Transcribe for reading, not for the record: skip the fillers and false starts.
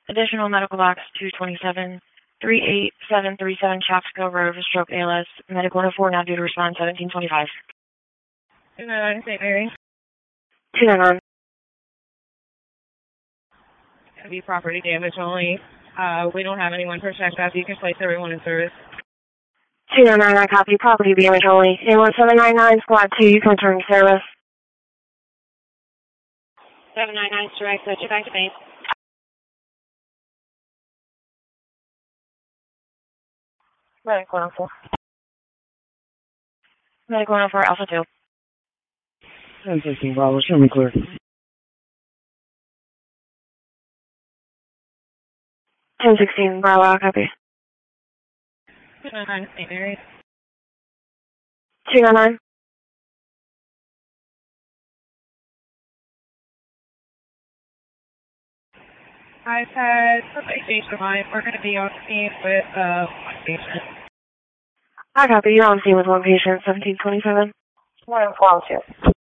Additional medical box 227, 38737 Chapsco Road for stroke ALS. Medical 104 now due to respond 1725. 299 St. Mary. 299. It'll be property damage only. We don't have anyone for check-up. You can place everyone in service. 299, I copy. Property damage only. A1799, Squad 2, you can return to service. 799 direct, switch it back to base. Medic 104. Medic 104, Alpha 2. 1016 Bravo, show me clear. 1016 Bravo, I copy. 299 St. Mary. 299. I've had somebody change their mind. We're going to be on scene with one patient. I copy. You're on scene with one patient, 1727. 104,